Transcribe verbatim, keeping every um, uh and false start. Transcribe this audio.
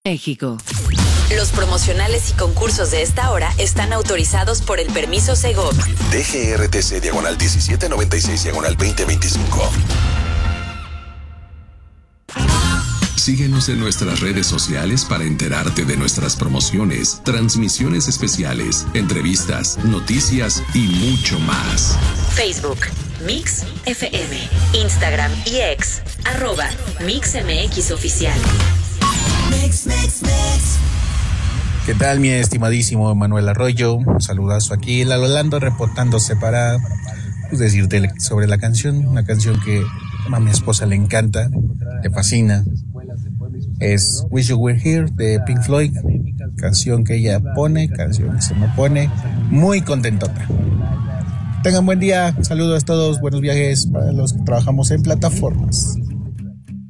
México. Los promocionales y concursos de esta hora están autorizados por el permiso Segov. D G R T C diagonal diecisiete noventa y seis diagonal veinte veinticinco. Síguenos en nuestras redes sociales para enterarte de nuestras promociones, transmisiones especiales, entrevistas, noticias y mucho más. Facebook, Mix F M. Instagram y X, arroba Mix M X Oficial. Mix, mix, mix. ¿Qué tal, mi estimadísimo Manuel Arroyo? Un saludazo aquí, el Alolando reportándose para pues, decirte sobre la canción, una canción que a mi esposa le encanta, le fascina. Es Wish You Were Here de Pink Floyd, canción que ella pone, canción que se me pone muy contentota. Tengan buen día, saludos a todos, buenos viajes para los que trabajamos en plataformas.